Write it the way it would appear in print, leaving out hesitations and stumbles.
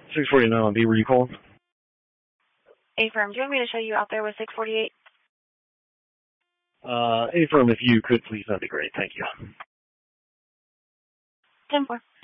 649 on B, were you calling? A-firm, do you want me to show you out there with 648? A-firm, if you could, please, that'd be great. Thank you. 10-4.